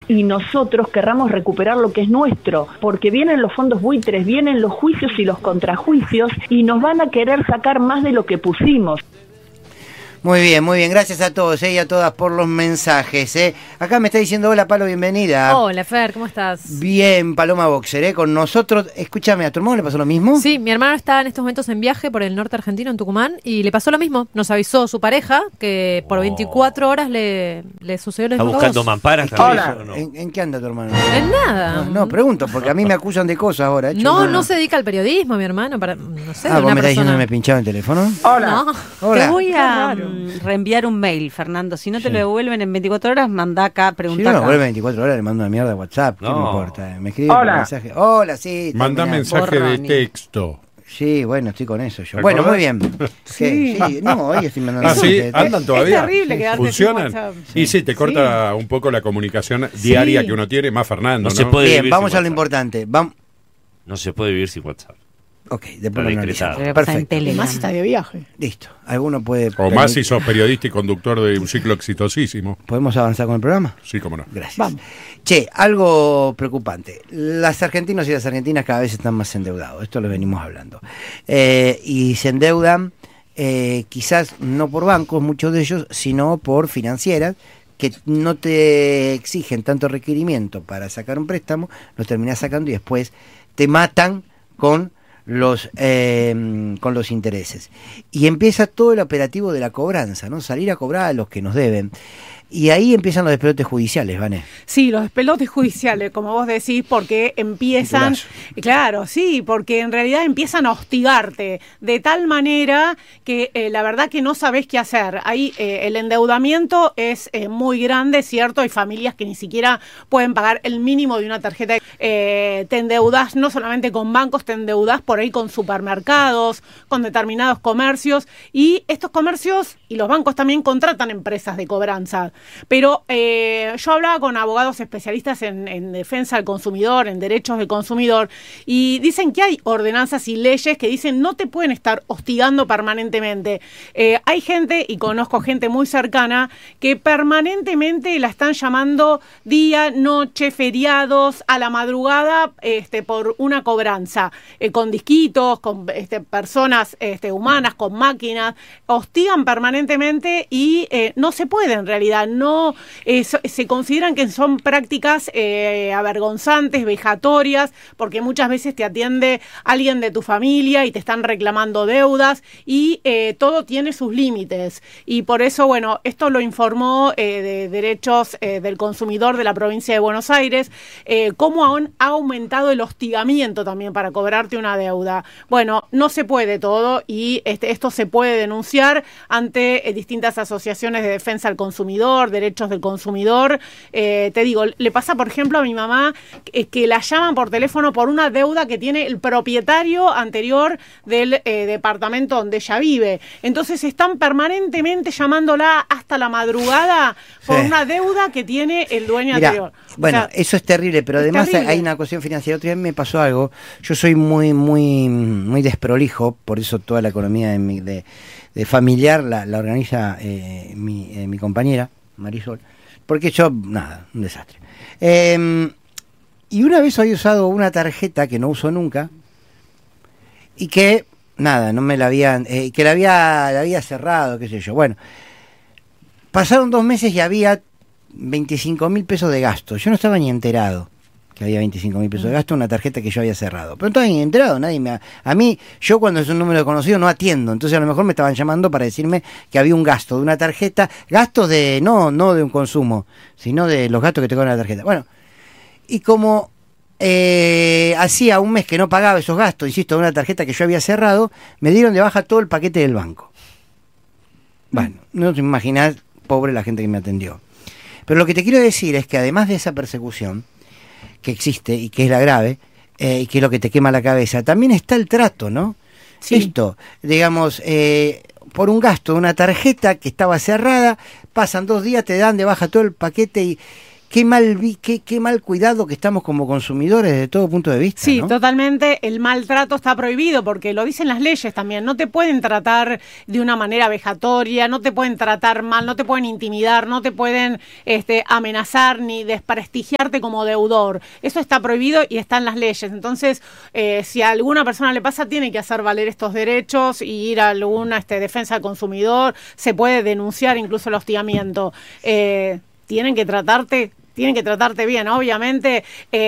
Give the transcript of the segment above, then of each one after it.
y nosotros querramos recuperar lo que es nuestro, porque vienen los fondos buitres, vienen los juicios y los contrajuicios y nos van a querer sacar más de lo que pusimos. Muy bien, gracias a todos y a todas por los mensajes. Acá me está diciendo, hola Palo, bienvenida. Hola Fer, ¿cómo estás? Bien, Paloma Boxer, con nosotros. Escúchame, ¿a tu hermano le pasó lo mismo? Sí, mi hermano está en estos momentos en viaje por el norte argentino, en Tucumán, y le pasó lo mismo. Nos avisó su pareja que por 24 horas le sucedió lo mismo. ¿Está buscando mamparas también? Hola, ¿No? ¿En qué anda tu hermano? En nada. No, pregunto, porque a mí me acusan de cosas ahora. No se dedica al periodismo, mi hermano, no sé, ¿vos una me estás diciendo persona... que me pincharon el teléfono? Hola. No. Hola. Te voy a reenviar un mail, Fernando. Si no te lo devuelven en 24 horas, mandá acá, Si preguntá no acá. lo vuelve 24 horas, le mando una mierda a WhatsApp. ¿Qué me No. importa? Me escribe un mensaje. Hola, sí. Manda terminado. mensaje de Borroni. texto. Sí, bueno, estoy con eso yo. ¿Te Bueno, acordás? muy bien. Sí. Sí, no, hoy estoy mandando Ah, sí, mensajes. andan todavía. Es terrible quedarte ¿Funcionan? sin WhatsApp. Y sí, te corta un poco la comunicación diaria que uno tiene, más Fernando, No ¿no? se puede Bien, vivir vamos sin a lo WhatsApp. importante. No se puede vivir sin WhatsApp. Ok, después lo Está analizamos. decretado. Pero pasa en Perfecto. Telegram. Más está de viaje. Listo. Alguno puede... O más si sos periodista y conductor de un ciclo exitosísimo. ¿Podemos avanzar con el programa? Sí, cómo no. Gracias. Vamos. Che, algo preocupante. Los argentinos y las argentinas cada vez están más endeudados. Esto lo venimos hablando. Y se endeudan quizás no por bancos, muchos de ellos, sino por financieras que no te exigen tanto requerimiento para sacar un préstamo, los terminás sacando y después te matan con los intereses. Y empieza todo el operativo de la cobranza, ¿no? Salir a cobrar a los que nos deben. Y ahí empiezan los despelotes judiciales, Vané. Sí, los despelotes judiciales, como vos decís, porque empiezan, Titulazo. claro, sí, porque en realidad empiezan a hostigarte de tal manera que la verdad que no sabés qué hacer. Ahí el endeudamiento es muy grande, ¿cierto? Hay familias que ni siquiera pueden pagar el mínimo de una tarjeta. Te endeudás no solamente con bancos, te endeudás por ahí con supermercados, con determinados comercios, y estos comercios y los bancos también contratan empresas de cobranza. Pero yo hablaba con abogados especialistas en defensa del consumidor, en derechos del consumidor, y dicen que hay ordenanzas y leyes que dicen no te pueden estar hostigando permanentemente. Hay gente, y conozco gente muy cercana, que permanentemente la están llamando día, noche, feriados, a la madrugada, por una cobranza, con disquitos, con personas humanas, con máquinas, hostigan permanentemente y no se puede en realidad. No se consideran que son prácticas avergonzantes, vejatorias, porque muchas veces te atiende alguien de tu familia y te están reclamando deudas y todo tiene sus límites. Y por eso, bueno, esto lo informó de Derechos del Consumidor de la provincia de Buenos Aires, cómo ha aumentado el hostigamiento también para cobrarte una deuda. Bueno, no se puede todo y esto se puede denunciar ante distintas asociaciones de defensa del consumidor, derechos del consumidor. Te digo, le pasa por ejemplo a mi mamá que la llaman por teléfono por una deuda que tiene el propietario anterior del departamento donde ella vive. Entonces están permanentemente llamándola hasta la madrugada por una deuda que tiene el dueño anterior. Bueno, O sea, eso es terrible, pero además terrible. hay una cuestión financiera. Otra vez me pasó algo. Yo soy muy desprolijo, por eso toda la economía de familiar la organiza mi compañera Marisol, porque yo, nada, un desastre. Y una vez había usado una tarjeta que no uso nunca y que, nada, no me la habían, que la había cerrado, qué sé yo. Bueno, pasaron 2 meses y había 25.000 pesos de gasto. Yo no estaba ni enterado que había 25.000 pesos de gasto en una tarjeta que yo había cerrado. Pero no estaba ni enterado, a mí, yo cuando es un número conocido no atiendo, entonces a lo mejor me estaban llamando para decirme que había un gasto de una tarjeta, gastos de, no de un consumo, sino de los gastos que te cobran la tarjeta. Bueno, y como hacía un mes que no pagaba esos gastos, insisto, de una tarjeta que yo había cerrado, me dieron de baja todo el paquete del banco. Bueno, no te imaginás, pobre la gente que me atendió. Pero lo que te quiero decir es que además de esa persecución que existe y que es la grave, y que es lo que te quema la cabeza, también está el trato, ¿no? Sí. Esto, digamos, por un gasto de una tarjeta que estaba cerrada, pasan 2 días, te dan de baja todo el paquete y qué mal cuidado que estamos como consumidores desde todo punto de vista. Sí, ¿no? totalmente. El maltrato está prohibido porque lo dicen las leyes también. No te pueden tratar de una manera vejatoria, no te pueden tratar mal, no te pueden intimidar, no te pueden amenazar ni desprestigiarte como deudor. Eso está prohibido y está en las leyes. Entonces, si a alguna persona le pasa, tiene que hacer valer estos derechos y ir a alguna defensa del consumidor. Se puede denunciar incluso el hostigamiento. Tienen que tratarte bien, obviamente.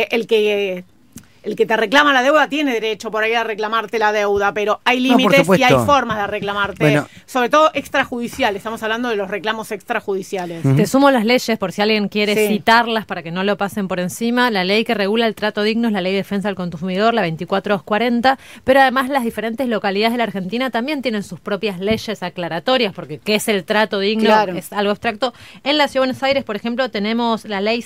El que te reclama la deuda tiene derecho por ahí a reclamarte la deuda, pero hay límites y hay formas de reclamarte, bueno, sobre todo extrajudiciales. Estamos hablando de los reclamos extrajudiciales. Te sumo las leyes por si alguien quiere citarlas para que no lo pasen por encima. La ley que regula el trato digno es la Ley de Defensa del Consumidor, la 24240, pero además las diferentes localidades de la Argentina también tienen sus propias leyes aclaratorias, porque ¿qué es el trato digno? Claro. Es algo abstracto. En la Ciudad de Buenos Aires, por ejemplo, tenemos la Ley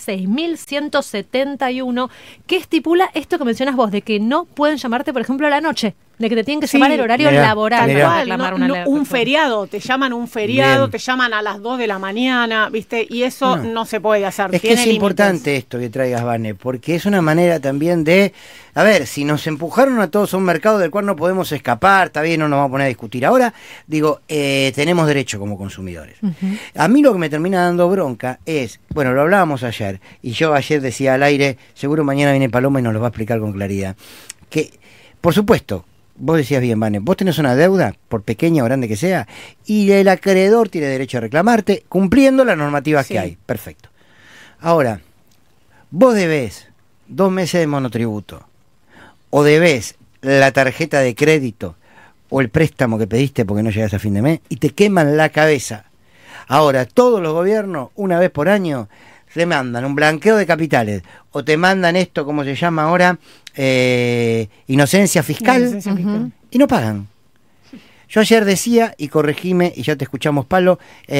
6171, que estipula esto que mencionas vos, de que no pueden llamarte, por ejemplo, a la noche, de que te tienen que llamar el horario laboral para reclamar un feriado, te llaman un feriado, te llaman a las 2 de la mañana, ¿viste? Y eso no se puede hacer. Es que es importante esto que traigas, Vane, porque es una manera también de, a ver, si nos empujaron a todos a un mercado del cual no podemos escapar, está bien, no nos vamos a poner a discutir ahora, digo, tenemos derecho como consumidores. A mí lo que me termina dando bronca es, bueno, lo hablábamos ayer, y yo ayer decía al aire, seguro mañana viene Paloma y nos lo va a explicar con claridad, que, por supuesto, vos decías bien, Vane, vos tenés una deuda, por pequeña o grande que sea, y el acreedor tiene derecho a reclamarte cumpliendo las normativas que hay. Perfecto. Ahora, vos debés 2 meses de monotributo, o debés la tarjeta de crédito, o el préstamo que pediste porque no llegás a fin de mes, y te queman la cabeza. Ahora, todos los gobiernos, una vez por año, te mandan un blanqueo de capitales, o te mandan esto, como se llama ahora, inocencia fiscal, y no pagan. Yo ayer decía, y corregime, y ya te escuchamos, Pablo,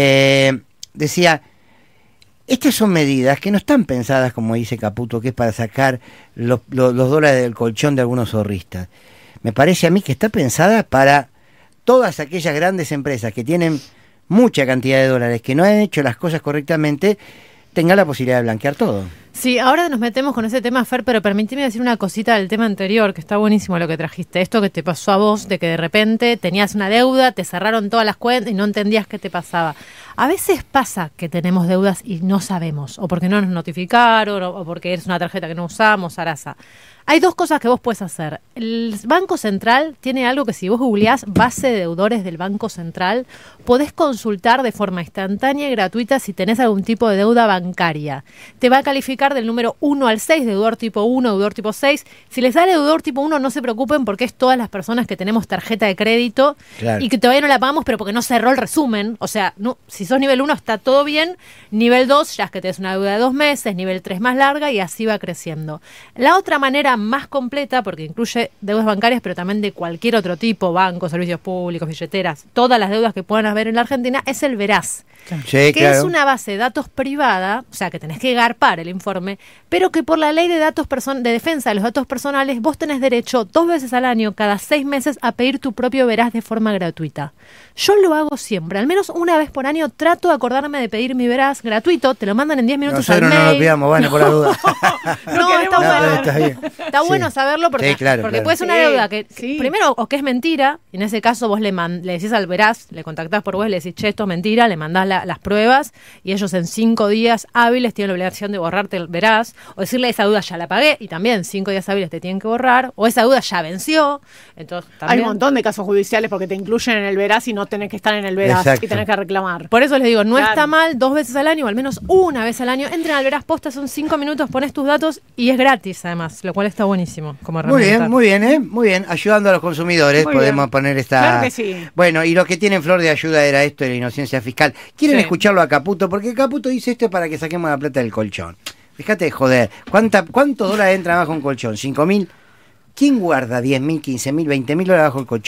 decía, estas son medidas que no están pensadas, como dice Caputo, que es para sacar los dólares del colchón de algunos zorristas. Me parece a mí que está pensada para todas aquellas grandes empresas que tienen mucha cantidad de dólares, que no han hecho las cosas correctamente, tenga la posibilidad de blanquear todo. Sí, ahora nos metemos con ese tema, Fer, pero permíteme decir una cosita del tema anterior, que está buenísimo lo que trajiste. Esto que te pasó a vos, de que de repente tenías una deuda, te cerraron todas las cuentas y no entendías qué te pasaba. A veces pasa que tenemos deudas y no sabemos, o porque no nos notificaron, o porque es una tarjeta que no usamos, Arasa. Hay 2 cosas que vos puedes hacer. El Banco Central tiene algo que si vos googleás base de deudores del Banco Central, podés consultar de forma instantánea y gratuita si tenés algún tipo de deuda bancaria. Te va a calificar del número 1 al 6, deudor tipo 1, deudor tipo 6. Si les sale deudor tipo 1, no se preocupen porque es todas las personas que tenemos tarjeta de crédito y que todavía no la pagamos, pero porque no cerró el resumen. O sea, no, si sos nivel 1 está todo bien. Nivel 2 ya es que tenés una deuda de 2 meses, nivel 3 más larga y así va creciendo. La otra manera más completa, porque incluye deudas bancarias, pero también de cualquier otro tipo, bancos, servicios públicos, billeteras, todas las deudas que puedan haber en la Argentina, es el Veraz. Sí, que es una base de datos privada, o sea que tenés que garpar el informe, pero que por la ley de datos de defensa de los datos personales, vos tenés derecho 2 veces al año, cada 6 meses, a pedir tu propio Veraz de forma gratuita. Yo lo hago siempre, al menos una vez por año trato de acordarme de pedir mi Veraz gratuito, te lo mandan en 10 minutos al mail. Nosotros no nos pidamos, Vane, por la duda. No, está bueno. Está bueno saberlo porque, porque puede ser una deuda que primero o que es mentira, y en ese caso vos le decís al Veraz, le contactás por web, le decís, che, esto es mentira, le mandás las pruebas y ellos en 5 días hábiles tienen la obligación de borrarte el Veraz, o decirle esa deuda ya la pagué y también 5 días hábiles te tienen que borrar, o esa deuda ya venció. Entonces, también... Hay un montón de casos judiciales porque te incluyen en el Veraz y no tenés que estar en el Veraz. Exacto. Y tenés que reclamar. Por eso les digo, no está mal 2 veces al año o al menos una vez al año. Entren al Veraz Posta, son 5 minutos, pones tus datos y es gratis además, lo cual está buenísimo como herramienta. Muy bien, muy bien, ayudando a los consumidores, muy podemos bien. Poner esta... Claro que sí. Bueno, y lo que tienen flor de ayuda era esto de la inocencia fiscal. ¿Quieren escucharlo a Caputo? Porque Caputo dice esto para que saquemos la plata del colchón. Fíjate de joder, ¿cuántos dólares entra bajo un colchón? ¿5.000? ¿Quién guarda 10.000, 15.000, 20.000 dólares bajo el colchón?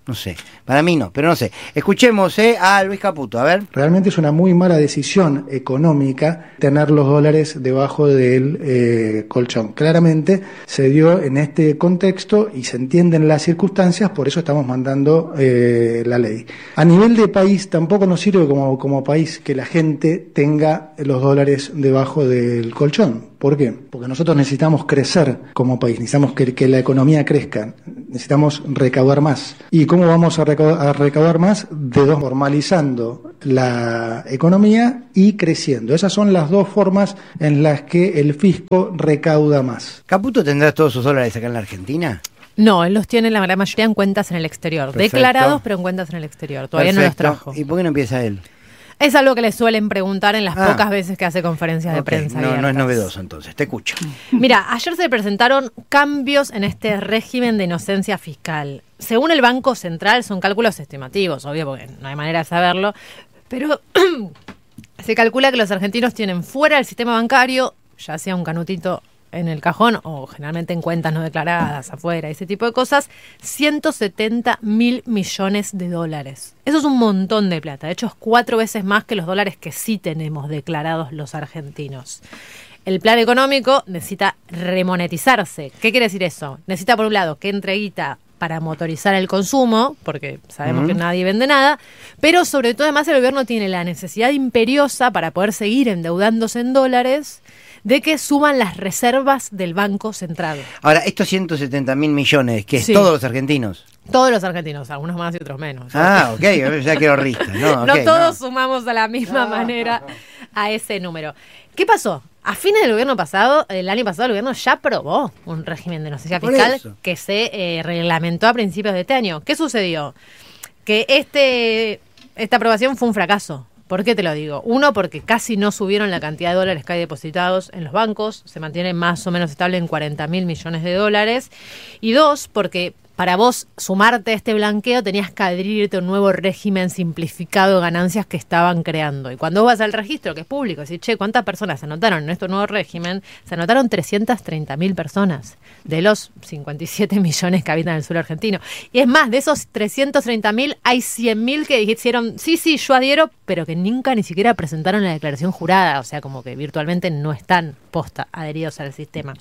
No sé, para mí no, pero no sé. Escuchemos a Luis Caputo, a ver. Realmente es una muy mala decisión económica tener los dólares debajo del colchón. Claramente se dio en este contexto y se entienden las circunstancias, por eso estamos mandando la ley. A nivel de país tampoco nos sirve como país que la gente tenga los dólares debajo del colchón. ¿Por qué? Porque nosotros necesitamos crecer como país, necesitamos que la economía crezca, necesitamos recaudar más. ¿Y cómo vamos a recaudar más? Normalizando la economía y creciendo. Esas son las dos formas en las que el fisco recauda más. ¿Caputo tendrá todos sus dólares acá en la Argentina? No, él los tiene la gran mayoría en cuentas en el exterior. Perfecto. Declarados, pero en cuentas en el exterior. Todavía Perfecto. no los trajo. ¿Y por qué no empieza él? Es algo que le suelen preguntar en las pocas veces que hace conferencias de prensa. No es abiertas. novedoso entonces, te escucho. Mira, ayer se presentaron cambios en este régimen de inocencia fiscal. Según el Banco Central, son cálculos estimativos, obvio, porque no hay manera de saberlo, pero se calcula que los argentinos tienen fuera del sistema bancario, ya sea un canutito en el cajón o generalmente en cuentas no declaradas, afuera, ese tipo de cosas, 170.000 millones de dólares. Eso es un montón de plata. De hecho, es 4 veces más que los dólares que sí tenemos declarados los argentinos. El plan económico necesita remonetizarse. ¿Qué quiere decir eso? Necesita, por un lado, que entre guita para motorizar el consumo, porque sabemos que nadie vende nada, pero sobre todo, además, el gobierno tiene la necesidad imperiosa para poder seguir endeudándose en dólares, de que suban las reservas del Banco Central. Ahora, estos 170.000 millones, que es Sí. todos los argentinos. Todos los argentinos, algunos más y otros menos. Ah, ok, ya quiero rista. No, No okay, todos sumamos a la misma manera a ese número. ¿Qué pasó? A fines del año pasado, el gobierno ya aprobó un régimen de inocencia Por fiscal eso. que se reglamentó a principios de este año. ¿Qué sucedió? Que esta aprobación fue un fracaso. ¿Por qué te lo digo? Uno, porque casi no subieron la cantidad de dólares que hay depositados en los bancos, se mantiene más o menos estable en 40.000 millones de dólares. Y dos, porque para vos sumarte a este blanqueo tenías que adherirte a un nuevo régimen simplificado de ganancias que estaban creando. Y cuando vos vas al registro, que es público, decís, che, ¿cuántas personas se anotaron en este nuevo régimen? Se anotaron 330.000 personas, de los 57 millones que habitan en el suelo argentino. Y es más, de esos 330.000 hay 100.000 que dijeron, sí, yo adhiero, pero que nunca ni siquiera presentaron la declaración jurada. O sea, como que virtualmente no están posta adheridos al sistema.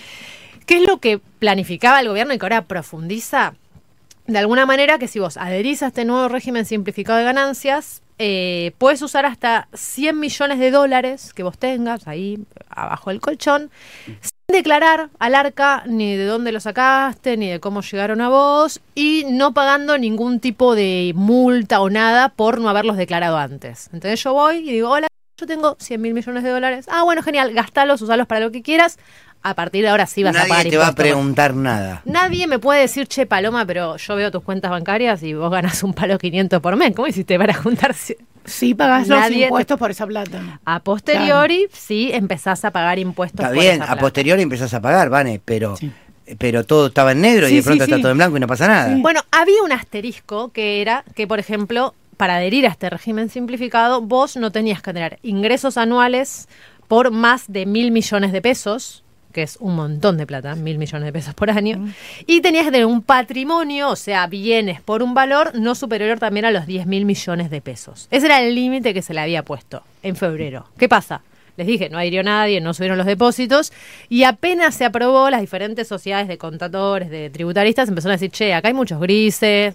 ¿Qué es lo que planificaba el gobierno y que ahora profundiza? De alguna manera que si vos adherís a este nuevo régimen simplificado de ganancias, puedes usar hasta 100 millones de dólares que vos tengas ahí abajo del colchón, sin declarar al ARCA ni de dónde lo sacaste, ni de cómo llegaron a vos, y no pagando ningún tipo de multa o nada por no haberlos declarado antes. Entonces yo voy y digo, hola, yo tengo 100.000 millones de dólares. Ah, bueno, genial, gastalos, usalos para lo que quieras. A partir de ahora sí vas a pagar Nadie te va a impuestos. preguntar nada. Nadie me puede decir, che, Paloma, pero yo veo tus cuentas bancarias y vos ganas un palo 500 por mes. ¿Cómo hiciste para juntar? Sí, pagás los Nadie impuestos por esa plata. A posteriori, sí, empezás a pagar impuestos Está por bien, esa a plata. posteriori empezás a pagar, Vane, pero todo estaba en negro y Sí, de pronto sí, está sí. todo en blanco y no pasa nada. Bueno, había un asterisco que era que, por ejemplo, para adherir a este régimen simplificado, vos no tenías que tener ingresos anuales por más de 1.000 millones de pesos, que es un montón de plata, 1.000 millones de pesos por año, y tenías que tener un patrimonio, o sea, bienes por un valor no superior también a los 10.000 millones de pesos. Ese era el límite que se le había puesto en febrero. ¿Qué pasa? Les dije, no adhirió nadie, no subieron los depósitos, y apenas se aprobó, las diferentes sociedades de contadores, de tributaristas, empezaron a decir, che, acá hay muchos grises,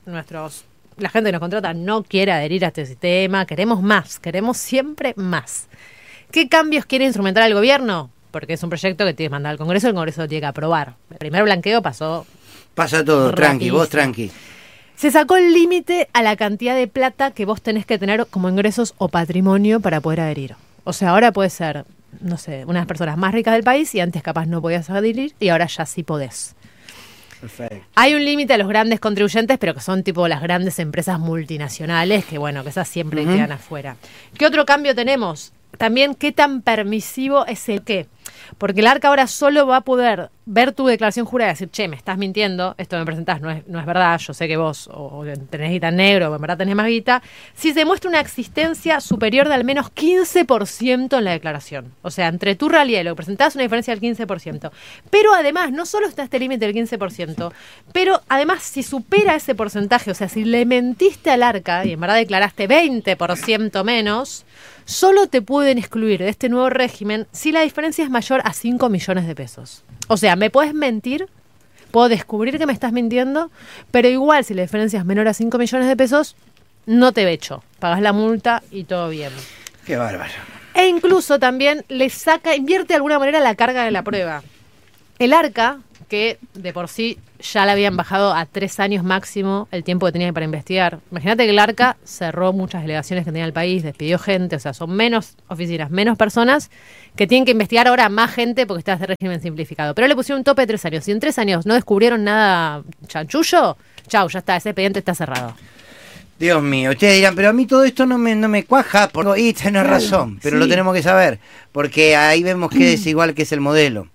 la gente que nos contrata no quiere adherir a este sistema, queremos más, queremos siempre más. ¿Qué cambios quiere instrumentar el gobierno? Porque es un proyecto que tienes que mandar al Congreso y el Congreso lo tiene que aprobar. El primer blanqueo pasó. Pasa todo, tranqui, rapidísimo. vos tranqui. Se sacó el límite a la cantidad de plata que vos tenés que tener como ingresos o patrimonio para poder adherir. O sea, ahora puede ser, no sé, una de las personas más ricas del país y antes capaz no podías adherir y ahora ya sí podés. Perfecto. Hay un límite a los grandes contribuyentes, pero que son tipo las grandes empresas multinacionales, que bueno, que esas siempre quedan afuera. ¿Qué otro cambio tenemos? También, ¿qué tan permisivo es el qué? Porque el ARCA ahora solo va a poder ver tu declaración jurada y decir, che, me estás mintiendo, esto que me presentás no es verdad, yo sé que vos o tenés guita en negro o en verdad tenés más guita, si se demuestra una existencia superior de al menos 15% en la declaración. O sea, entre tu realidad y lo que presentás, una diferencia del 15%. Pero además, no solo está este límite del 15%, pero además si supera ese porcentaje, o sea, si le mentiste al ARCA y en verdad declaraste 20% menos, solo te pueden excluir de este nuevo régimen si la diferencia es mayor a 5 millones de pesos. O sea, me puedes mentir, puedo descubrir que me estás mintiendo, pero igual si la diferencia es menor a 5 millones de pesos, no te vecho. Pagas la multa y todo bien. Qué bárbaro. E incluso también invierte de alguna manera la carga de la prueba. El ARCA, que de por sí ya le habían bajado a 3 años máximo el tiempo que tenía para investigar. Imagínate que el ARCA cerró muchas delegaciones que tenía el país, despidió gente, o sea, son menos oficinas, menos personas que tienen que investigar ahora más gente porque está este régimen simplificado. Pero le pusieron un tope de 3 años. Si en 3 años no descubrieron nada chanchullo, chau, ya está, ese expediente está cerrado. Dios mío, ustedes dirán, pero a mí todo esto no me cuaja, y tenés razón, pero lo tenemos que saber, porque ahí vemos qué desigual que es el modelo,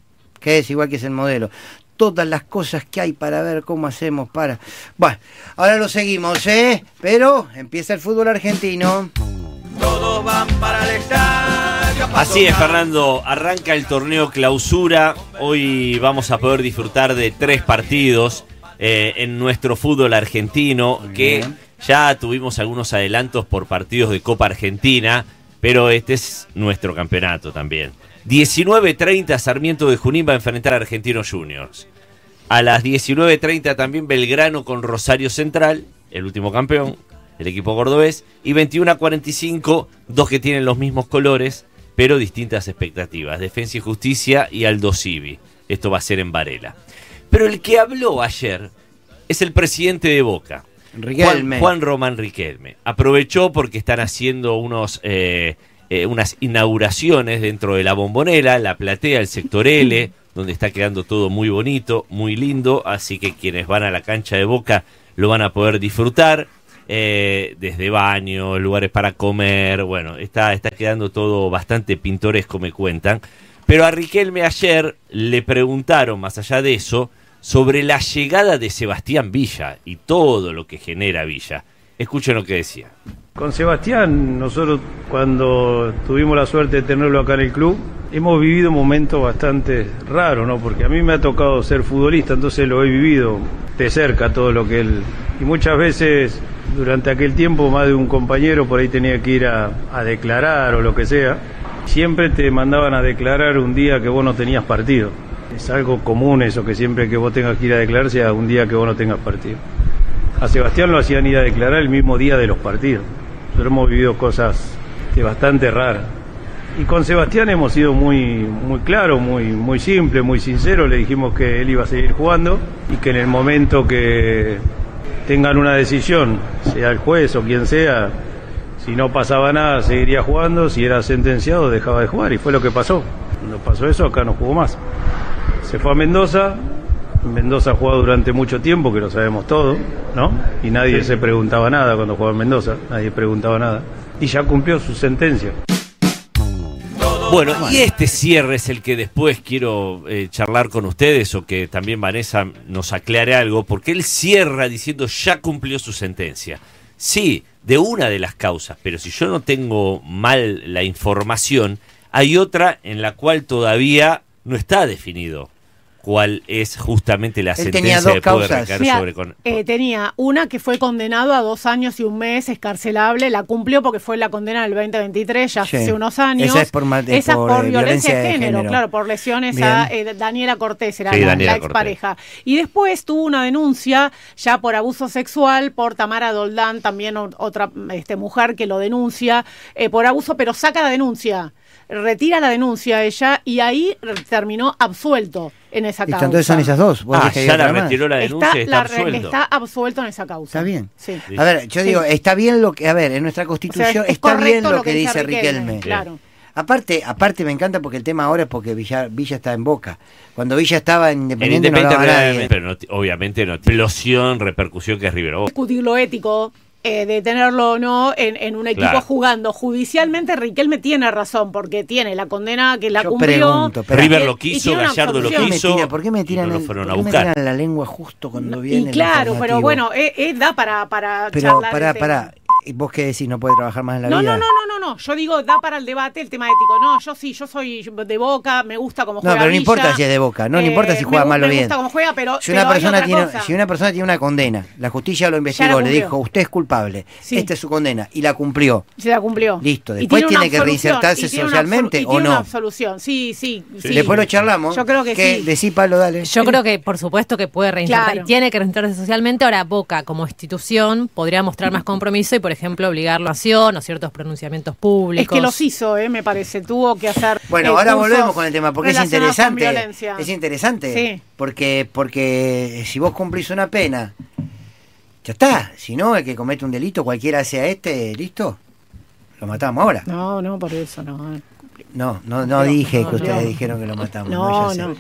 todas las cosas que hay para ver cómo hacemos para... Bueno, ahora lo seguimos, pero empieza el fútbol argentino. Todos van para el estadio. Así es, Fernando, arranca el torneo clausura, hoy vamos a poder disfrutar de 3 partidos en nuestro fútbol argentino, que ya tuvimos algunos adelantos por partidos de Copa Argentina, pero este es nuestro campeonato también. 19:30 Sarmiento de Junín va a enfrentar a Argentinos Juniors. A las 19:30 también Belgrano con Rosario Central, el último campeón, el equipo cordobés. Y 21:45, dos que tienen los mismos colores, pero distintas expectativas. Defensa y Justicia y Aldo Civi. Esto va a ser en Varela. Pero el que habló ayer es el presidente de Boca, Juan Román Riquelme. Aprovechó porque están haciendo unas inauguraciones dentro de la Bombonera, la platea, el sector L, donde está quedando todo muy bonito, muy lindo, así que quienes van a la cancha de Boca lo van a poder disfrutar, desde baños, lugares para comer, bueno, está quedando todo bastante pintoresco, me cuentan. Pero a Riquelme ayer le preguntaron, más allá de eso, sobre la llegada de Sebastián Villa y todo lo que genera Villa. Escuchen lo que decía. Con Sebastián, nosotros cuando tuvimos la suerte de tenerlo acá en el club, hemos vivido momentos bastante raros, ¿no? Porque a mí me ha tocado ser futbolista, entonces lo he vivido de cerca todo lo que él... Y muchas veces, durante aquel tiempo, más de un compañero por ahí tenía que ir a declarar o lo que sea. Siempre te mandaban a declarar un día que vos no tenías partido. Es algo común eso, que siempre que vos tengas que ir a declarar sea un día que vos no tengas partido. A Sebastián lo hacían ir a declarar el mismo día de los partidos. Nosotros hemos vivido cosas bastante raras. Y con Sebastián hemos sido muy claros, muy simple, muy sincero. Le dijimos que él iba a seguir jugando y que en el momento que tengan una decisión, sea el juez o quien sea, si no pasaba nada seguiría jugando, si era sentenciado dejaba de jugar, y fue lo que pasó. Cuando pasó eso, acá no jugó más. Se fue a Mendoza. Mendoza ha jugado durante mucho tiempo, que lo sabemos todo, ¿no? Y nadie se preguntaba nada cuando jugaba en Mendoza, nadie preguntaba nada. Y ya cumplió su sentencia. Bueno, y este cierre es el que después quiero charlar con ustedes, o que también Vanessa nos aclare algo, porque él cierra diciendo ya cumplió su sentencia. Sí, de una de las causas, pero si yo no tengo mal la información, hay otra en la cual todavía no está definido cuál es justamente la sentencia que puede recaer sobre... tenía una que fue condenado a 2 años y 1 mes, escarcelable, la cumplió porque fue la condena del 2023, ya hace unos años. Esa es por violencia de género, claro, por lesiones. Bien. A Daniela Cortés, era la expareja. Y después tuvo una denuncia ya por abuso sexual por Tamara Doldán, también otra mujer que lo denuncia por abuso, pero saca la denuncia. Retira la denuncia ella y ahí terminó absuelto en esa causa. Entonces son esas dos. Ya la retiró la denuncia y está absuelto. Está absuelto en esa causa. Está bien. Sí. A ver, yo digo, está bien lo que... A ver, en nuestra Constitución está bien lo que dice Riquelme. Claro. Aparte me encanta porque el tema ahora es porque Villa está en Boca. Cuando Villa estaba en Independiente no hablaba nadie. Pero obviamente no. Explosión, repercusión que es River Boca. Discutir lo ético. de tenerlo o no en un equipo jugando. Judicialmente Riquelme tiene razón, porque tiene la condena que la cumplió. River lo quiso, Gallardo lo quiso. ¿Por qué me tiran la lengua justo cuando viene? Y claro, pero bueno, da para pero charlar. Pará. ¿Y vos qué decís? ¿No puede trabajar más en la vida? No. Yo digo, da para el debate el tema ético. No, yo soy de Boca, me gusta cómo juega. No, pero no importa si es de Boca, no importa si juega mal o bien. Me gusta cómo juega, pero si una persona tiene una condena, la justicia lo investigó, le dijo, usted es culpable, esta es su condena, y la cumplió. Se la cumplió. Listo, después tiene que reinsertarse socialmente o no. Tiene una absolución, sí. Después lo charlamos. Yo creo que sí. Decí, Pablo, dale. Yo creo que por supuesto que puede reinsertar, Claro. tiene que reinsertarse socialmente. Ahora Boca como institución podría mostrar más compromiso y por ejemplo obligarlo a o ciertos pronunciamientos públicos. Es que los hizo, me parece, tuvo que hacer. Bueno, ahora volvemos con el tema, porque es interesante. Es interesante, sí. porque si vos cumplís una pena, ya está. Si no, el que comete un delito, cualquiera sea listo, lo matamos ahora. No, por eso no. No dije que ustedes dijeron que lo matamos. No.